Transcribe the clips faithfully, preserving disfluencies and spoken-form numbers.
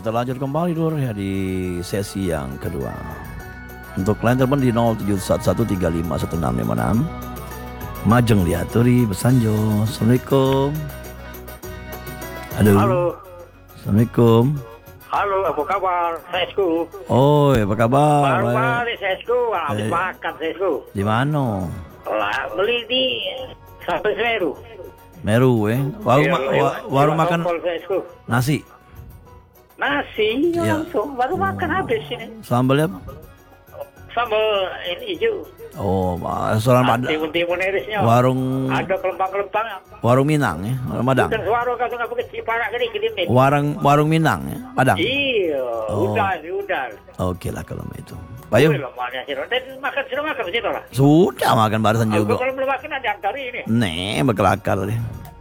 kita lanjut kembali Lur ya di sesi yang kedua. Untuk line telepon di nol tujuh satu satu tiga lima satu enam lima enam. Majeng Liaturi Besanjo. Assalamualaikum. Halo. Halo. Assalamualaikum. Halo, apa kabar? Sesku. Oh, apa kabar? Baru balik Sesku, habis Eh. makan Sesku. Di mana? Lah, beli di sampai Semeru. Meru eh. Warung Iya, ma- iya, wa- warung iya, makan tongkol Sesku. nasi. Nasi Iya. langsung baru makan habis ini. Sambalnya apa? Sambal ini hijau. Oh, restoran Padang. Timun-timun irisnya. Warung Ada kelempang-kelempang. warung Minang ya, warung Padang. Dan suara kasih aku kecil parak gini gini. Warung warung Minang ya, Padang. Iya, Oh. udah, udah. Oke lah kalau itu. Bayu, Belum makan sih. Dan makan sudah makan sih lah. sudah makan barusan Aku juga. kalau belum makan ada antar ini. Nih, bekelakar deh.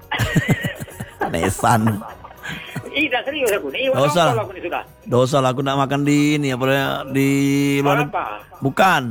Nesan. Ih, dah serius aku nih. Nggak usah. Aku nih sudah. Dosa lah aku nak makan di ini apa ya, di luar. Apa? Bukan.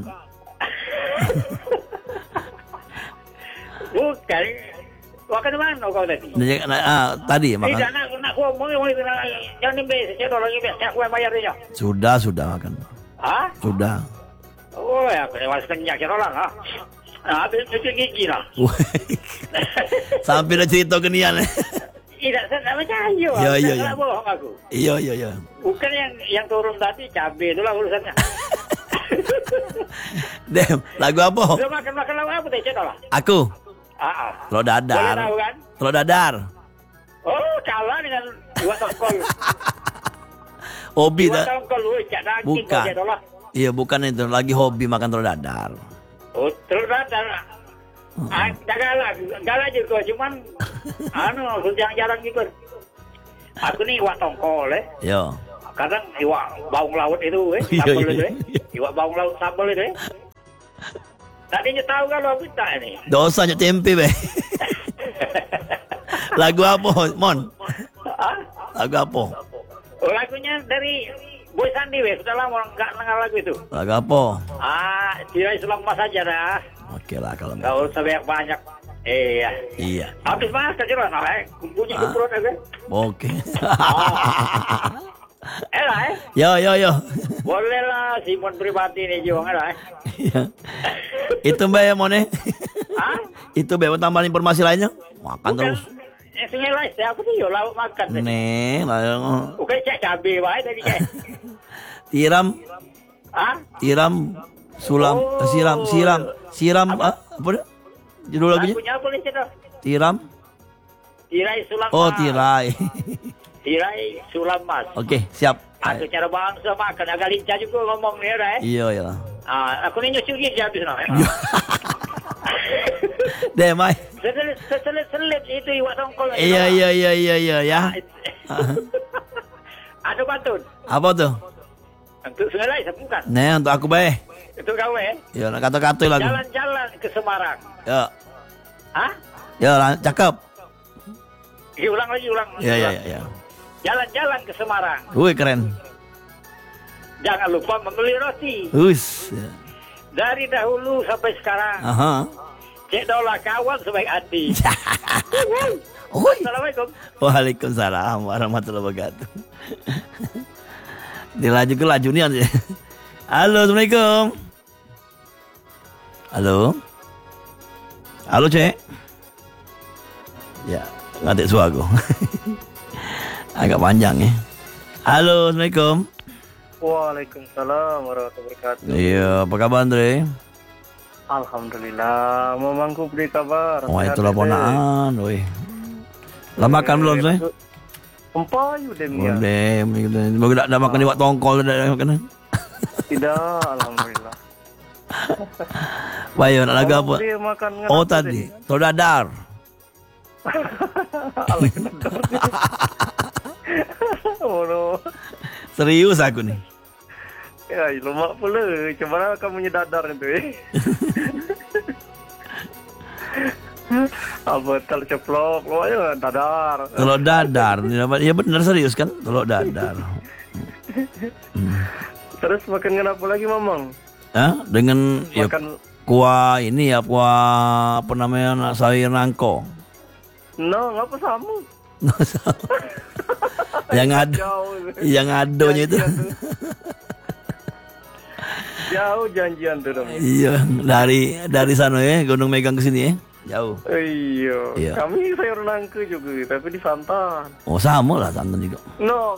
Bukan. Makan di mana kau tadi? Nah, nah, ah, tadi Tidak makan. nak nak kau mau mau jangan nimbe saya lagi biasa aku yang bayar dia. Sudah, sudah makan. Hah? Sudah. Oh ya, aku lewat kenyak kira orang ah. Nah, habis cuci gigi lah. Sampai dah cerita kenian. Tidak, saya tak percaya. Ya, ya, ya. Tak bohong aku. Iya, iya, iya. Bukan yang yang turun tadi cabai itulah urusannya. Dem, lagu apa? Belum makan makan lauk apa teh lah. Aku. Ah, ah. Telur Boleh dadar. tahu kan? Telur dadar. Oh, kalah dengan dua tongkol. Hobi Dua dah. tongkol lu cak daging Bukan. kau dia lah. Iya, bukan itu. Lagi hobi makan telur dadar. Oh, terus datang. Ah, dah galak, galak juga, cuman anu jarang-jarang gitu. Aku nih iwak tongkol eh. Yo. Kadang iwak baung laut itu eh, Iya, sambal iya, itu eh. iya. Iwak baung laut sambal itu eh. Tadinya tahu kalau aku tak ini. Dosa nyok tempe be. Lagu apa, Mon? Ah, Lagu apa? oh, lagunya dari Boy Sandi weh, sudah lama enggak dengar lagu itu. Lagu apa? Ah, tidak Islam mas saja dah. Oke lah kalau Enggak usah banyak-banyak. Iya. Iya. Habis makan jelas nah, eh. Kumpulnya ke Ah. perut aja. Oke. Eh lah eh. Yo yo yo. Boleh lah Simon pribadi nih Jiwang lah eh. Iya. Itu Mbak ya Mon eh? Hah? Itu Mbak mau tambahan informasi lainnya? Makan Bukan. terus. Eh, sungai lah, saya aku tuh yo lauk makan. tadi. Nih, lah. Bukan cek cabai wae tadi cek. Tiram, Hah? tiram, sulam, Oh. siram, siram, siram ah, apa dia? Judul lagunya? Lagunya apa nih cek? Tiram. Tirai sulam. Oh, mas. tirai. Tirai sulam mas. Oke, siap. Aku cara bangsa makan agak lincah juga ngomong nih dah eh. Iya, iya. Ah, aku nih nyusul gigi habis nah. Deh, Mai. Seselit seselit selit itu iwak tongkol. Iya, iya, iya, iya, iya, ya. Ada pantun. Apa tuh? Untuk sungai lain bukan. Nih, untuk aku bae. Itu kau eh. Ya, nak kata-kata lagu. Jalan-jalan ke Semarang. Ya, Hah? ya, lang- cakep. Ya, ulang lagi ulang. Ya, ya, ulang. ya, ya. Jalan-jalan ke Semarang. Wih, keren. Jangan lupa membeli roti. Us. Ya. Dari dahulu sampai sekarang. Aha. Cek dola kawan sebaik hati. Oi. Assalamualaikum. Waalaikumsalam warahmatullahi wabarakatuh. Dilaju ke laju nih aja. Halo, Assalamualaikum. Halo. Halo, Cek. Ya, ngadek suaraku. Agak panjang ya. Halo, Assalamualaikum. Waalaikumsalam warahmatullahi wabarakatuh. Iya, apa kabar Andre? Alhamdulillah, mamangku beri kabar. Wah, Sehat, itulah Dede. ponaan, woi. Lah makan belum, Say? Empayu dem ya. Udah, baru dah makan di wak tongkol dah makan. Tidak, alhamdulillah. Bayo, nak lagu apa? Dia makan dengan Oh, apa, tadi. Telur dadar. Oh, no. Serius aku nih. Ya, lemak pula. Macam mana kamu nyedadar itu eh? Apa tal ceplok, pokoknya dadar. Telur dadar. Ya benar serius kan? Telur dadar. Terus makan dengan apa lagi, mamang? Hah? Dengan ya, Makan, kuah ini ya, kuah apa namanya, sayur nangko. no, ngapa sama? Yang ngado, Jauh. yang ngadonya itu. Janjian tuh. Jauh janjian tuh dong. Iya, dari dari sana ya, Gunung Megang ke sini ya. Jauh. Iya. Iya. Kami sayur nangke juga, tapi di Santan. Oh, sama lah santan juga. No.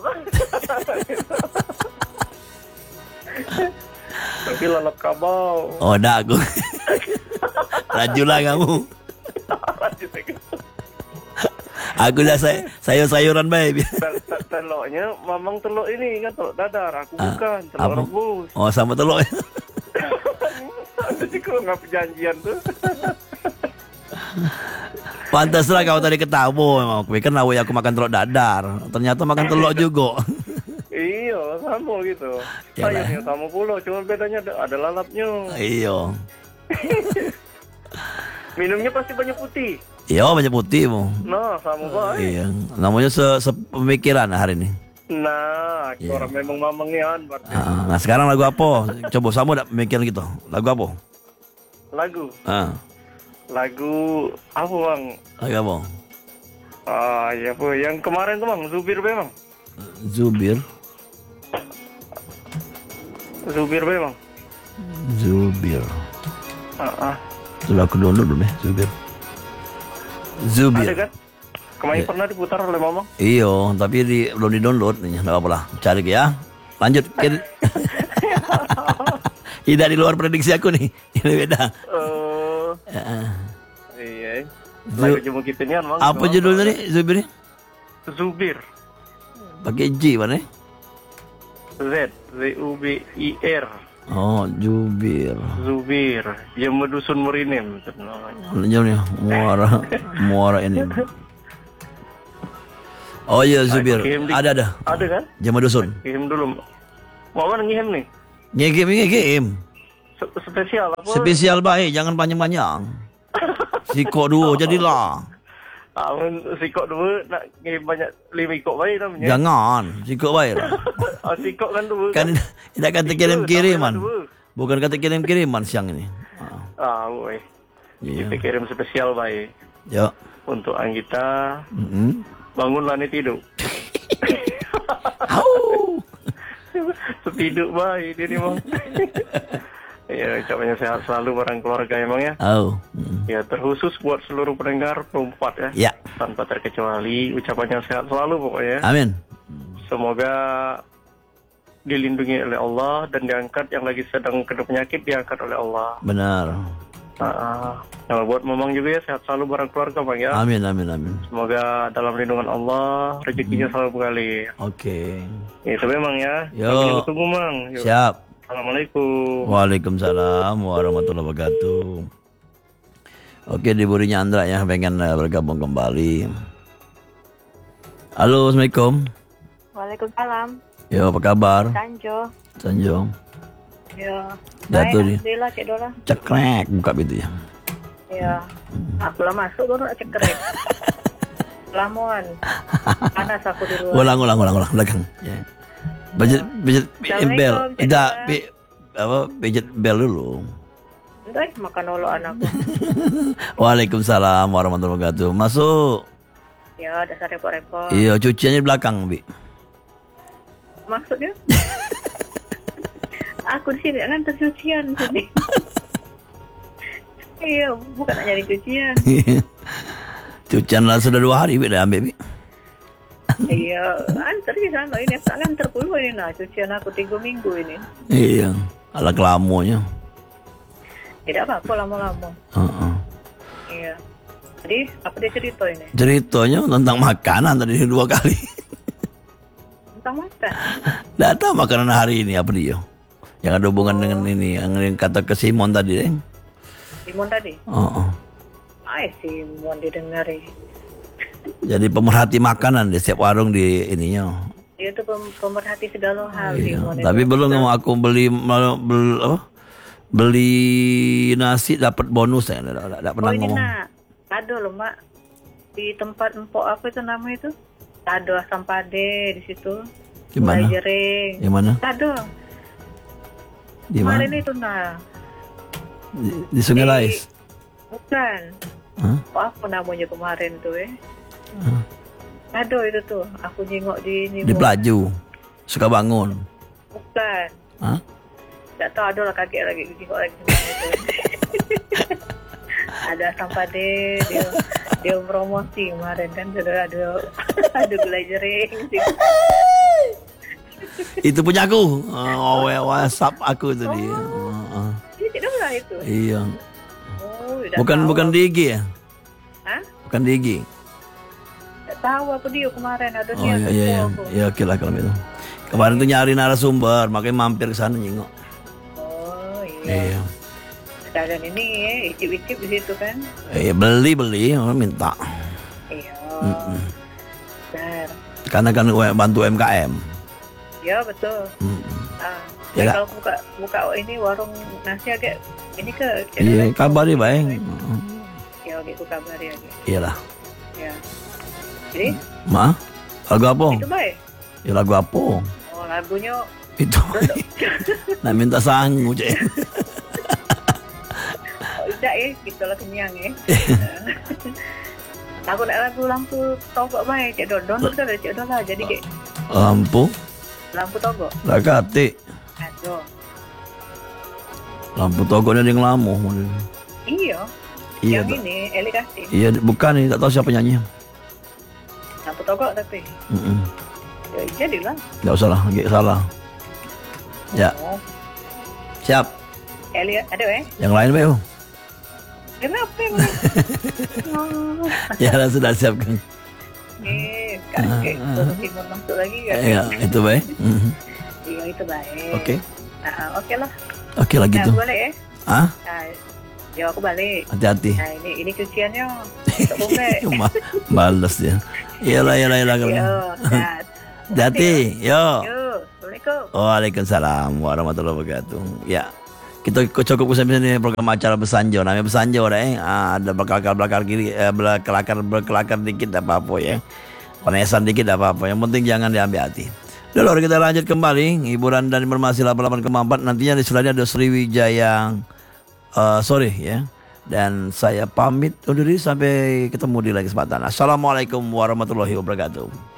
Tapi lalap kabau. Oh, dah aku. Lajulah kamu. Aku dah say sayur-sayuran baik. Tel- tel- Teloknya mamang telok ini kan telok dadar, aku Ah, bukan telok apa? rebus. Oh, sama telur. Jadi kalau nggak perjanjian tuh. Pantaslah kau tadi ketawa memang. Aku kan awalnya aku makan telur dadar. Ternyata makan telur juga. Iya, sama gitu. Yalah. Sayurnya sama pula, cuma bedanya ada, ada lalapnya. Iya. Minumnya pasti banyak putih. Iya, banyak putih mau. Nah, sama baik. Iya. Namanya se sepemikiran hari ini. Nah, Iya. orang memang mamangnya berarti. Ah, nah, sekarang lagu apa? Coba sama dak pemikiran gitu. Lagu apa? Lagu, Ah, lagu apa bang? lagu apa? Ah, ya apa? Yang kemarin tuh bang, Zubir memang. Zubir. Zubir memang. Zubir. Ah, ah. Sudah aku download belum ya, Zubir. Zubir. Ada kan? Kemarin Iya. pernah diputar oleh mamang. Iyo, tapi di, belum di download nih, nggak apa-apa lah. Cari ya. Lanjut. Kir- Tidak di luar prediksi aku nih. Ini beda. Eh, Ah. iya. Zu- Lagu jemu kita nih, bang. Apa judulnya nih, Zubir? nih? Zubir. Pakai J mana? Z, Z U B I R. Oh, Zubir. Zubir. Jemu dusun Merinim. itu namanya. Lanjutnya muara muara ini. Oh iya Zubir. Kirim di- Ada ada. Ada kan? Jama dusun. Kirim dulu. Mau kan ngihem nih? Ngegim ngegim. Se- Spesial apa? Spesial baik, jangan panjang-panjang. Siko dua jadilah. Ah, men- sikok dua nak ngirim banyak lima ikok baik namanya. Jangan, siko baik lah. Ah, sikok kan dua. Kan tidak kata kirim-kiriman. Dua. Bukan kata kirim-kiriman siang ini. Ah, Ah, woi. iya. Kita kirim spesial baik Ya. untuk Anggita. Mm-mm. Bangunlah nih tidur. Au. Tidur baik dia ni bang. Ya, ucapannya sehat selalu barang keluarga emang ya. Au. Mm. Ya, terkhusus buat seluruh pendengar perempat ya. Ya. Tanpa terkecuali, ucapannya sehat selalu pokoknya. Amin. Semoga dilindungi oleh Allah dan diangkat yang lagi sedang kena penyakit diangkat oleh Allah. Benar. Uh, yang buat memang juga ya sehat selalu barang keluarga bang ya. Amin amin amin. Semoga dalam lindungan Allah rezekinya selalu mengalir. Oke. Itu memang ya. Yo. Kami tunggu bang. Yo. Siap. Assalamualaikum. Waalaikumsalam warahmatullahi wabarakatuh. Oke, di Burinya Andra ya pengen eh, bergabung kembali. Halo, Assalamualaikum. Waalaikumsalam, Yo, apa kabar? Sanjo. Sanjo. Ya, Jatuh baik, dia. Alhamdulillah, Cik Dora. Cekrek buka pintu ya. Ya, aku lah masuk, baru nak cekrek. Lamuan, panas aku di luar. Ulang ulang ulang ulang belakang. Ya. Bejet bejet Assalamualaikum, bel. Cik Tidak, Dora. pi, apa bejet bel dulu. Entah, makan olo anakku. Waalaikumsalam warahmatullahi wabarakatuh. Masuk. Ya, dasar repot-repot. Iya, cuciannya di belakang, Bi. Maksudnya? Aku di sini kan tercucian sini. Iya, bukan nak nyari cucian. Cucian lah sudah dua hari, Bi, dah ambil, Bi. Iya, antar di sana ini. Tak antar puluh ini nah. Cucian aku tiga minggu ini. Iya, ala kelamunya. Tidak apa-apa lama-lama. Heeh. Iya. Jadi, apa dia cerita ini? Ceritanya tentang makanan tadi dua kali. Tentang makan. Tidak tahu makanan hari ini apa dia. Yang ada hubungan dengan ini, yang, yang kata ke Simon tadi, eh. Simon tadi? Oh, oh. Ay, Simon didengari. Jadi pemerhati makanan di setiap warung di ininya. Dia tuh pem- pemerhati segala hal. Iya. Simon itu. Tapi belum mau aku beli mal- bel- apa? Beli nasi dapat bonus ya, tidak pernah Oh ini ngomong. nak, ada loh mak. Di tempat empok apa itu namanya itu? Ada asam pade di situ. Gimana? Gulai jering. Yang mana? Ada. Di mana? Kemarin itu nah. Di, di Sungai Di- Lais. Bukan. Hah? Oh, apa namanya kemarin tuh eh? Aduh itu tuh, aku jengok di ini. Di pelaju. Suka bangun. Bukan. Hah? Tak tahu ada lah kaget lagi jengok lagi itu. Ada sampai dia dia dia promosi kemarin kan sudah ada ada gulai jering. Itu punya aku. Oh, WhatsApp aku itu dia. Oh, Dia tidak pernah itu. iya. Oh, dah Bukan tahu bukan aku. di I G ya? Hah? Bukan di I G. Tak tahu aku dia kemarin ada Oh dia. iya iya iya. aku. Ya oke lah kalau itu. Kemarin tuh nyari narasumber, makanya mampir ke sana nyengok. Oh iya. Iya. Sekarang ini ya, icip-icip di situ kan. Iya beli beli, orang minta. Iya. Mm-mm. Benar. Karena kan U- bantu U M K M. Ya betul. Mm-mm. Ah, Ya, ya, Kak. kalau buka buka ini warung nasi agak ini ke Iya, kabari baik. ya oke aku kabari aja. Iyalah. Ya. Jadi Ma, lagu apa? itu baik. Ya lagu apa? Oh lagunya Itu. Nak minta sangu, Cek. oh, tidak ya, gitu lah kenyang ya. Aku nak lagu lampu togok baik, cek don don sudah ada cek don lah, jadi kayak Lampu, lampu togok. lagati. Aduh, Lampu togoknya yang lama. iya. Iya, yang tak- ini Eli Kasih. iya bukan nih, tak tahu siapa nyanyi. Lampu togok tapi. Mm-mm. Ya, jadilah. Nggak usah lah, nggak salah. Ya, Oh, siap. Eli ada eh? Yang lain, Beo. Kenapa emang? Oh, Ya, lah, sudah siap kan. eh, kakek turun timur masuk lagi kan? Ya, itu baik. Mhm. Iya itu baik. Oke, Ah, oke lah. oke lah Nah, gitu. aku balik ya. Ah, Nah, ya aku balik. hati-hati. Nah ini ini cuciannya. Tak boleh. Ma- Males ya. Iyalah, iyalah, iyalah. Yo, kalau- dah. Hati-hati, yo. Yo, assalamualaikum. Waalaikumsalam warahmatullahi wabarakatuh. Ya, kita cukup sampai sini program acara Besanjo. Namanya Besanjo, eh. Ah, ada belakar-belakar kiri, eh, belakar belakar dikit, tak apa-apa ya. Penesan dikit, tak apa-apa. Yang penting jangan diambil hati. Lalu kita lanjut kembali hiburan dan informasi delapan puluh delapan koma empat. Nantinya di sebelahnya ada Sriwijaya eh, sore ya. Dan saya pamit undur diri sampai ketemu di lain kesempatan. Assalamualaikum warahmatullahi wabarakatuh.